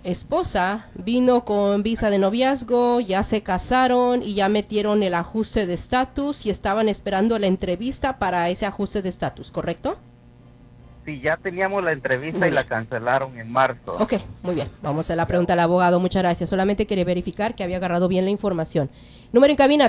esposa vino con visa de noviazgo, ya se casaron y ya metieron el ajuste de estatus y estaban esperando la entrevista para ese ajuste de estatus, ¿correcto? Sí, ya teníamos la entrevista y la cancelaron en marzo. Ok, muy bien. Vamos a la pregunta al abogado. Muchas gracias. Solamente quería verificar que había agarrado bien la información. Número en cabina,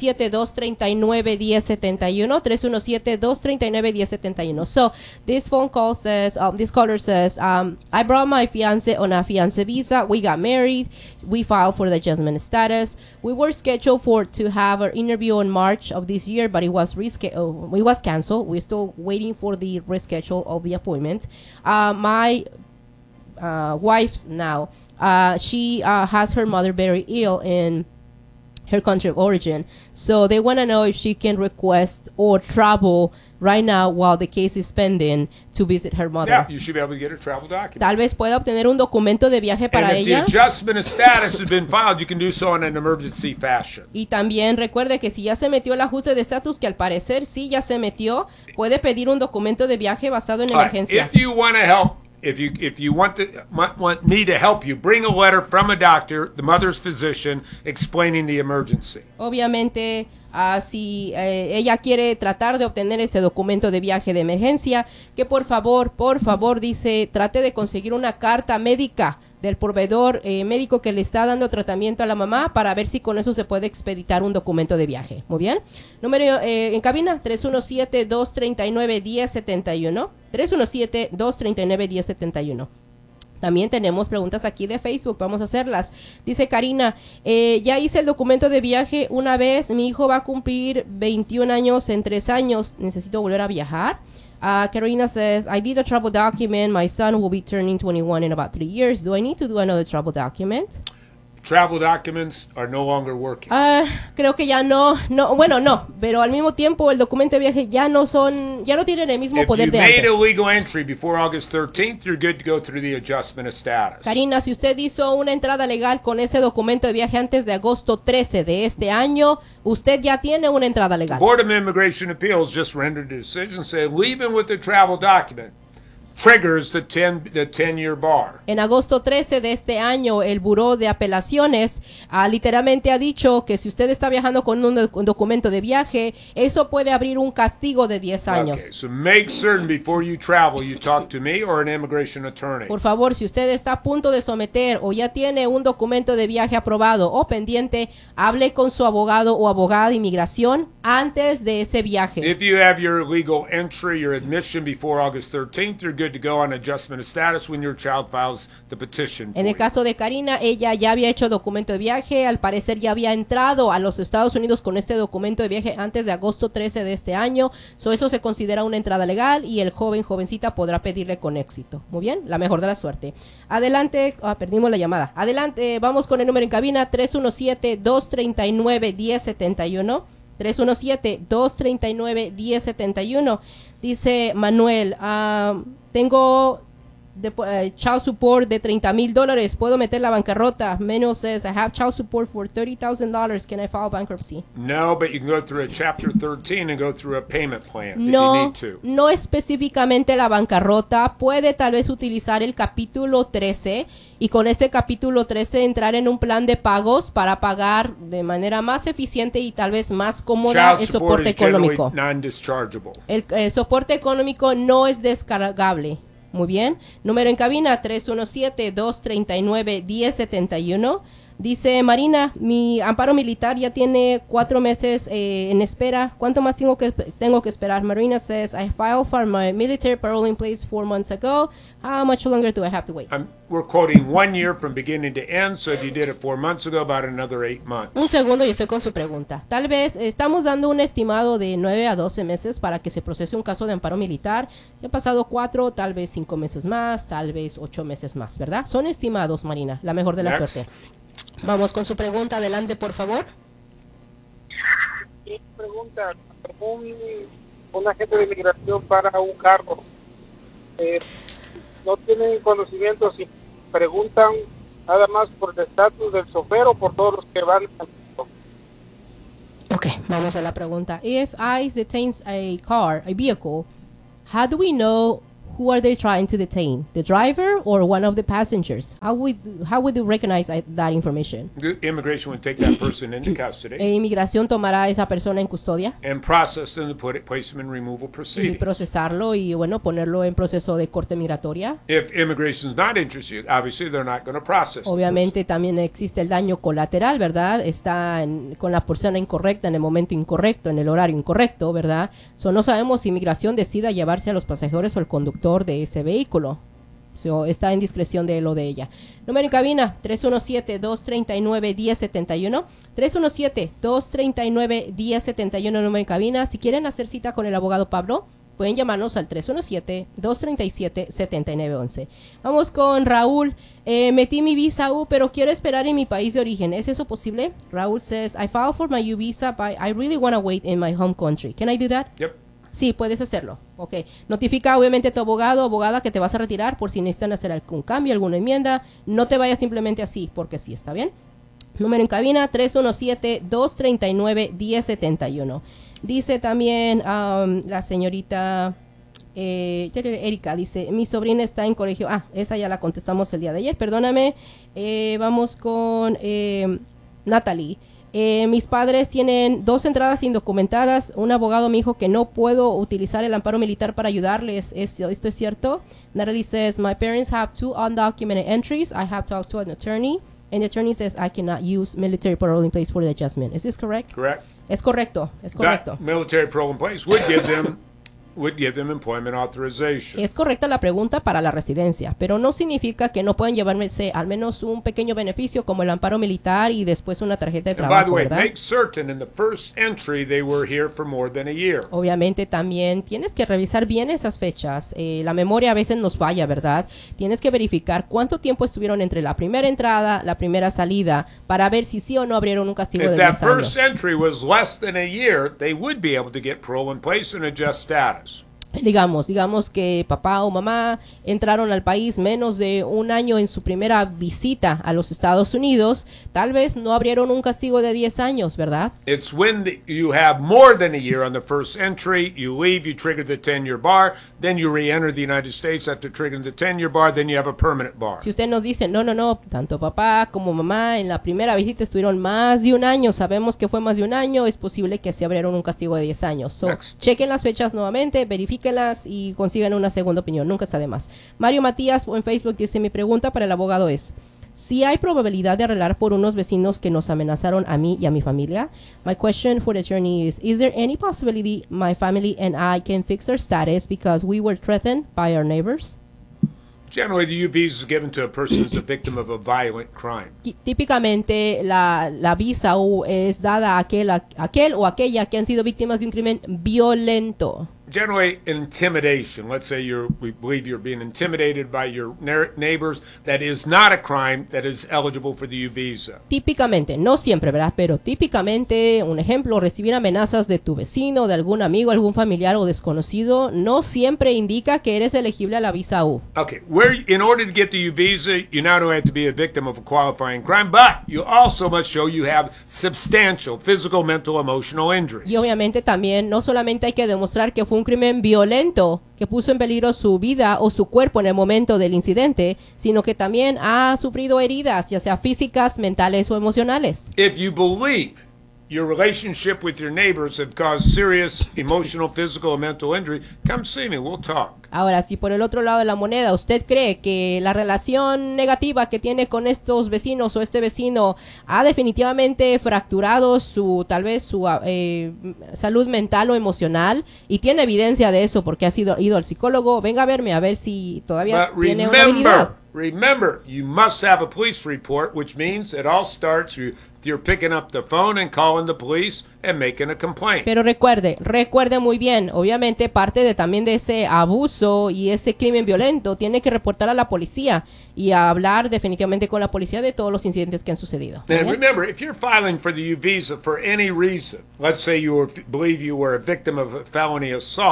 317-239-1071, 317-239-1071. So, this phone call says, this caller says, I brought my fiance on a fiance visa. We got married. We filed for the adjustment status. We were scheduled to have our interview in March of this year, but it was canceled. We're still waiting for the reschedule of the appointment. My wife now, she has her mother very ill in her country of origin. So they want to know if she can request or travel right now while the case is pending to visit her mother. Yeah, you should be able to get a travel document. Tal vez pueda obtener un documento de viaje para ella. And if the adjustment of status has been filed, you can do so in an emergency fashion. Y también recuerde que si ya se metió el ajuste de estatus, que al parecer sí ya se metió, puede pedir un documento de viaje basado en emergencia. If you want to help, if you want me to help you, bring a letter from a doctor, the mother's physician, explaining the emergency. Obviamente, si ella quiere tratar de obtener ese documento de viaje de emergencia, que por favor, dice, trate de conseguir una carta médica del proveedor médico que le está dando tratamiento a la mamá para ver si con eso se puede expeditar un documento de viaje. Muy bien. Número en cabina, 317-239-1071. 317-239-1071. También tenemos preguntas aquí de Facebook, vamos a hacerlas. Dice Karina, ya hice el documento de viaje una vez, mi hijo va a cumplir 21 años en 3 años, necesito volver a viajar. Karina says, I did a travel document, my son will be turning 21 in about 3 years. Do I need to do another travel document? Travel documents are no longer working. Creo que ya no, pero al mismo tiempo el documento de viaje ya no tienen el mismo poder de antes. If you made a legal entry before August 13th, you're good to go through the adjustment of status. Karina, si usted hizo una entrada legal con ese documento de viaje antes de agosto 13 de este año, usted ya tiene una entrada legal. The Board of Immigration Appeals just rendered a decision saying leaving with the travel document triggers the 10-year bar. En agosto 13 de este año, el Buró de Apelaciones literalmente ha dicho que si usted está viajando con un documento de viaje, eso puede abrir un castigo de 10 años. Okay, so make certain before you travel, you talk to me or an immigration attorney. Por favor, si usted está a punto de someter o ya tiene un documento de viaje aprobado o pendiente, hable con su abogado o abogada de inmigración antes de ese viaje. If you have your legal entry, your admission before August 13th, you're good to go on adjustment of status when your child files the petition. En el caso de Karina, ella ya había hecho documento de viaje, al parecer ya había entrado a los Estados Unidos con este documento de viaje antes de agosto 13 de este año, eso se considera una entrada legal y el jovencita podrá pedirle con éxito. Muy bien, la mejor de la suerte. Adelante, perdimos la llamada. Adelante, vamos con el número en cabina, 317-239-1071. 317-239-1071. Dice Manuel, tengo child support de $30,000. ¿Puedo meter la bancarrota? Manuel says, I have child support for $30,000. Can I file bankruptcy? No, but you can go through a Chapter 13 and go through a payment plan if you need to. No específicamente la bancarrota. Puede tal vez utilizar el capítulo 13 y con ese capítulo 13 entrar en un plan de pagos para pagar de manera más eficiente y tal vez más cómoda el soporte económico. El soporte económico no es descargable. Muy bien. Número en cabina, 317-239-1071. Dice Marina, mi amparo militar ya tiene 4 meses en espera. ¿Cuánto más tengo que esperar? Marina says, I filed for my military parole in place 4 months ago. How much longer do I have to wait? We're quoting 1 year from beginning to end, so if you did it 4 months ago, about another 8 months. Un segundo, y estoy con su pregunta. Tal vez estamos dando un estimado de 9 a 12 meses para que se procese un caso de amparo militar. Si han pasado 4, tal vez 5 meses más, tal vez 8 meses más, ¿verdad? Son estimados, Marina. La mejor de la suerte. Vamos con su pregunta. Adelante, por favor. Mi pregunta, un agente de inmigración para un carro. No tienen conocimiento si preguntan nada más por el estatus del chofer o por todos los que van. Ok, vamos a la pregunta. If ICE detains a vehicle, how do we know who are they trying to detain? The driver or one of the passengers? How would you recognize that information? The immigration would take that person into custody Inmigración tomará a esa persona en custodia and process them to place them in removal y proceedings. procesarlo y bueno, ponerlo en proceso de corte migratoria. If immigration is not interested, obviously they're not going to process the Obviamente también existe el daño colateral, ¿verdad? Está con la persona incorrecta en el momento incorrecto, en el horario incorrecto, ¿verdad? No sabemos si inmigración decida llevarse a los pasajeros o el conductor de ese vehículo. Está en discreción de él o de ella. Número en cabina, 317-239-1071. 317-239-1071, número en cabina. Si quieren hacer cita con el abogado Pablo, pueden llamarnos al 317-237-7911. Vamos con Raúl. Metí mi visa U, pero quiero esperar en mi país de origen. ¿Es eso posible? Raúl says, I filed for my U visa, but I really want to wait in my home country. Can I do that? Yep. Sí, puedes hacerlo. Ok. Notifica obviamente a tu abogado o abogada que te vas a retirar por si necesitan hacer algún cambio, alguna enmienda. No te vayas simplemente así, porque sí, ¿está bien? Número en cabina, 317-239-1071. Dice también la señorita Erika, dice, mi sobrina está en colegio. Esa ya la contestamos el día de ayer, perdóname. Vamos con Natalie. Mis padres tienen 2 entradas indocumentadas. Un abogado me dijo que no puedo utilizar el amparo militar para ayudarles. ¿Esto es cierto? Natalie says, my parents have 2 undocumented entries. I have talked to an attorney, and the attorney says I cannot use military parole in place for the adjustment. Is this correct? Correct. Es correcto, es correcto. That military parole in place would give them employment authorization. Es correcta la pregunta para la residencia, pero no significa que no pueden llevarse al menos un pequeño beneficio como el amparo militar y después una tarjeta de And by trabajo, the way, ¿verdad? make certain in the first entry they were here for more than a year. Obviamente también tienes que revisar bien esas fechas. La memoria a veces nos falla, ¿verdad? Tienes que verificar cuánto tiempo estuvieron entre la primera entrada, la primera salida, para ver si sí o no abrieron un castigo If de that 10 first años. entry was less than a year, they would be able to get parole in place and adjust status. Digamos que papá o mamá entraron al país menos de un año en su primera visita a los Estados Unidos, tal vez no abrieron un castigo de 10 años, ¿verdad? It's when you have more than a year on the first entry, you leave, you trigger the 10-year bar, then you re-enter the United States after triggering the 10-year bar, then you have a permanent bar. Si usted nos dice, no, tanto papá como mamá en la primera visita estuvieron más de un año, sabemos que fue más de un año, es posible que se abrieron un castigo de 10 años. So, chequen las fechas nuevamente, verifíquenlas y consigan una segunda opinión, nunca está de más. Mario Matías en Facebook dice, mi pregunta para el abogado es, si hay probabilidad de arreglar por unos vecinos que nos amenazaron a mí y a mi familia. My question for the attorney is there any possibility my family and I can fix our status because we were threatened by our neighbors? Generally, the U visa is given to a person who's a victim of a violent crime. Típicamente la visa U es dada a aquel o aquella que han sido víctimas de un crimen violento. Generally, intimidation. Let's say we believe you're being intimidated by your neighbors. That is not a crime that is eligible for the U visa. Típicamente, no siempre, ¿verdad? Pero típicamente, un ejemplo, recibir amenazas de tu vecino, de algún amigo, algún familiar o desconocido, no siempre indica que eres elegible a la visa U. Okay, in order to get the U visa, you not only have to be a victim of a qualifying crime, but you also must show you have substantial physical, mental, emotional injuries. Y obviamente también, no solamente hay que demostrar que fue un crimen violento que puso en peligro su vida o su cuerpo en el momento del incidente, sino que también ha sufrido heridas, ya sea físicas, mentales o emocionales. If you believe your relationship with your neighbors have caused serious emotional, physical, and mental injury, come see me, we'll talk. Ahora, si por el otro lado de la moneda usted cree que la relación negativa que tiene con estos vecinos o este vecino ha definitivamente fracturado tal vez su salud mental o emocional y tiene evidencia de eso porque ha ido al psicólogo, venga a verme a ver si todavía tiene una habilidad. Remember, you must have a police report, which means it all starts with you're picking up the phone and calling the police and making a complaint. Pero recuerde muy bien, obviamente parte también de ese abuso y ese crimen violento tiene que reportar a la policía y hablar definitivamente con la policía de todos los incidentes que han sucedido. And remember, if you're filing for the U visa for any reason, let's say believe you were a victim of a felony assault,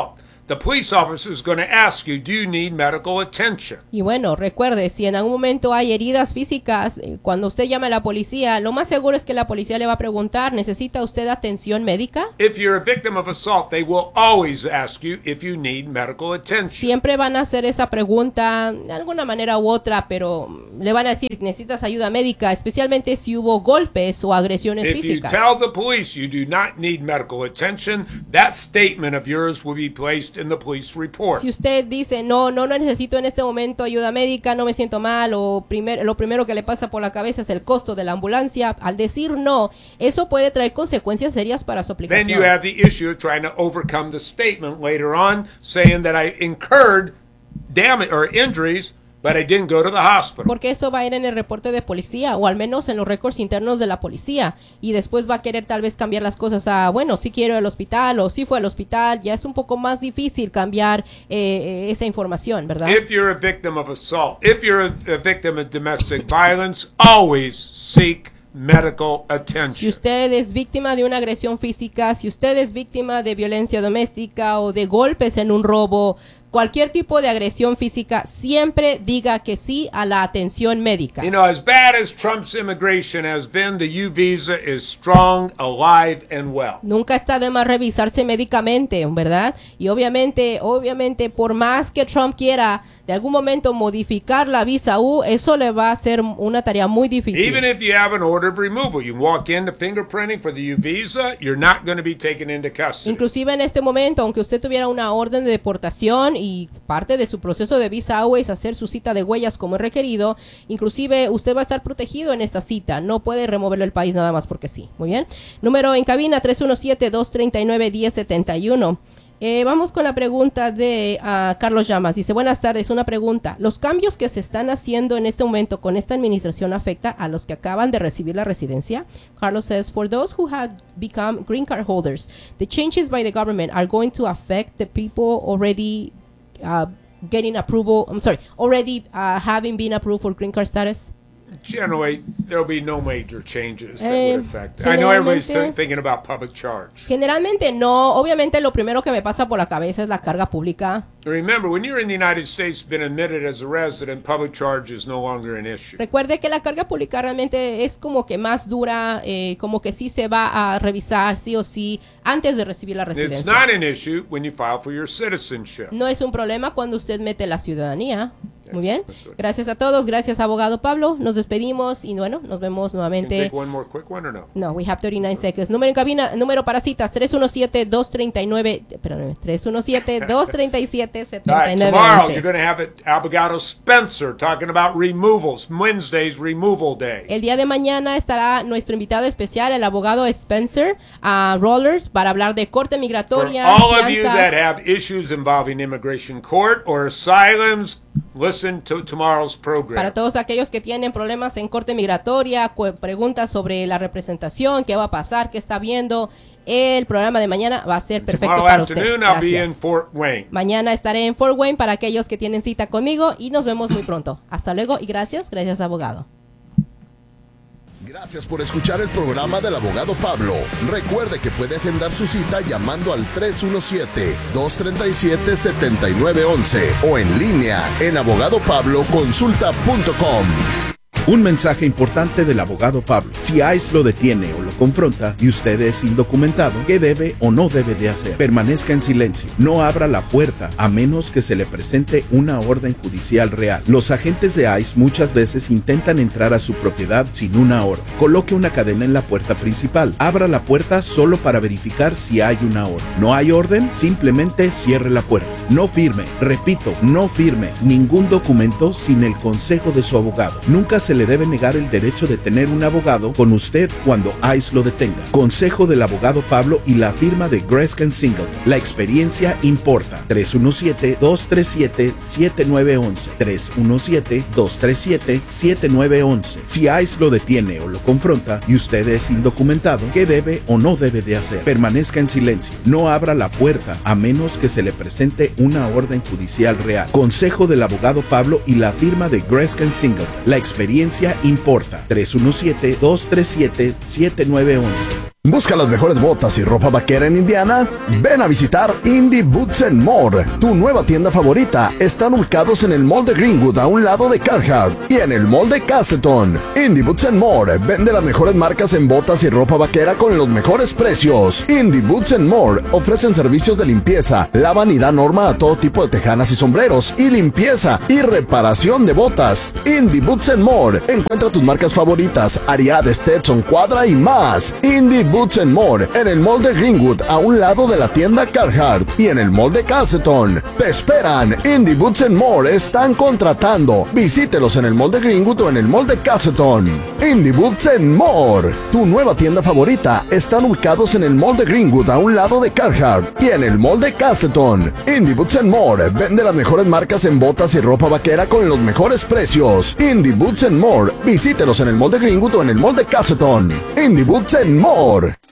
the police officer is going to ask you, do you need medical attention? Y bueno, recuerde, si en algún momento hay heridas físicas, cuando usted llame a la policía, lo más seguro es que la policía le va a preguntar, ¿necesita usted atención médica? If you're a victim of assault, they will always ask you if you need medical attention. Siempre van a hacer esa pregunta de alguna manera u otra, pero le van a decir, ¿necesitas ayuda médica? Especialmente si hubo golpes o agresiones If you físicas. tell the police you do not need medical attention, that statement of yours will be placed in the police report. Si usted dice, no necesito en este momento ayuda médica, no me siento mal, o lo primero que le pasa por la cabeza es el costo de la ambulancia, al decir no, eso puede traer consecuencias serias para su Then you aplicación. have the issue of trying to overcome the statement later on saying that I incurred damage or injuries, but I didn't go to the hospital. Porque eso va a ir en el reporte de policía, o al menos en los récords internos de la policía, y después va a querer tal vez cambiar las cosas a, bueno, sí quiero ir al hospital, o sí fue al hospital. Ya es un poco más difícil cambiar esa información, ¿verdad? If you're a victim of assault, if you're a victim of domestic violence, always seek medical Si attention. usted es víctima de una agresión física, si usted es víctima de violencia doméstica o de golpes en un robo, cualquier tipo de agresión física, siempre diga que sí a la atención médica. You know, as bad as Trump's immigration has been, the U visa is strong, alive, and well. Nunca está de más revisarse médicamente, ¿verdad? Y obviamente, por más que Trump quiera de algún momento modificar la visa U, eso le va a ser una tarea muy difícil. Even if you have an order of removal, you walk into fingerprinting for the U visa, you're not going to be taken into custody. Inclusive en este momento, aunque usted tuviera una orden de deportación y parte de su proceso de visa U es hacer su cita de huellas como es requerido, inclusive usted va a estar protegido en esta cita. No puede removerlo del país nada más porque sí. Muy bien. Número en cabina 317-239-1071. Vamos con la pregunta de Carlos Llamas. Dice, buenas tardes, una pregunta. ¿Los cambios que se están haciendo en este momento con esta administración afecta a los que acaban de recibir la residencia? Carlos says, for those who have become green card holders, the changes by the government are going to affect the people already getting approval, already having been approved for green card status? Generally, there'll be no major changes that would affect. I know everybody's thinking about public charge. Generalmente no. Obviamente lo primero que me pasa por la cabeza es la carga pública. Remember, when you're in the United States, been admitted as a resident, public charge is no longer an issue. Recuerde que la carga pública realmente es como que más dura, como que sí se va a revisar sí o sí antes de recibir la It's residencia. not an issue when you file for your citizenship. No es un problema cuando usted mete la ciudadanía. Muy bien. That's good. Gracias a todos. Gracias, abogado Pablo. Nos despedimos y bueno, nos vemos Can you nuevamente. take one more quick one or no? No, we have 39 seconds. Número en cabina, número para citas, 317-239, perdóname, 317-237-7911. All right, tomorrow you're going to have Abogado Spencer talking about removals. Wednesday's removal day. El día de mañana estará nuestro invitado especial, el abogado Spencer Rollers, para hablar de corte For migratoria, all of you that fianzas. have issues involving immigration court or asylums, listen to tomorrow's Para program. todos aquellos que tienen problemas en corte migratoria, preguntas sobre la representación, qué va a pasar, qué está viendo, el programa de mañana va a ser perfecto Tomorrow para usted. afternoon, I'll be in Gracias. Fort Wayne. Mañana estaré en Fort Wayne para aquellos que tienen cita conmigo y nos vemos muy pronto. Hasta luego y gracias, abogado. Gracias por escuchar el programa del abogado Pablo. Recuerde que puede agendar su cita llamando al 317-237-7911 o en línea en abogadopabloconsulta.com. Un mensaje importante del abogado Pablo. Si ICE lo detiene o lo confronta y usted es indocumentado, ¿qué debe o no debe de hacer? Permanezca en silencio. No abra la puerta a menos que se le presente una orden judicial real. Los agentes de ICE muchas veces intentan entrar a su propiedad sin una orden. Coloque una cadena en la puerta principal. Abra la puerta solo para verificar si hay una orden. ¿No hay orden? Simplemente cierre la puerta. No firme, repito, no firme ningún documento sin el consejo de su abogado. Nunca se le debe negar el derecho de tener un abogado con usted cuando ICE lo detenga. Consejo del abogado Pablo y la firma de Greskin Singleton. La experiencia importa. 317-237-7911. 317-237-7911. Si ICE lo detiene o lo confronta y usted es indocumentado, ¿qué debe o no debe de hacer? Permanezca en silencio. No abra la puerta a menos que se le presente una orden judicial real. Consejo del abogado Pablo y la firma de Greskin Singleton. La experiencia importa. 317-237-7911. ¿Busca las mejores botas y ropa vaquera en Indiana? Ven a visitar Indie Boots and More. Tu nueva tienda favorita. Están ubicados en el Mall de Greenwood a un lado de Carhartt y en el Mall de Castleton. Indie Boots and More vende las mejores marcas en botas y ropa vaquera con los mejores precios. Indie Boots and More ofrecen servicios de limpieza, lavan y dan norma a todo tipo de tejanas y sombreros, y limpieza y reparación de botas. Indie Boots and More. Encuentra tus marcas favoritas, Ariat, Stetson, Quadra y más. Indie Boots and More en el Mall de Greenwood a un lado de la tienda Carhartt y en el Mall de Castleton. Te esperan. Indie Boots and More están contratando. Visítelos en el Mall de Greenwood o en el Mall de Castleton. Indie Boots and More. Tu nueva tienda favorita. Están ubicados en el Mall de Greenwood a un lado de Carhartt y en el Mall de Castleton. Indie Boots and More vende las mejores marcas en botas y ropa vaquera con los mejores precios. Indie Boots and More. Visítelos en el Mall de Greenwood o en el Mall de Castleton. Indie Boots and More.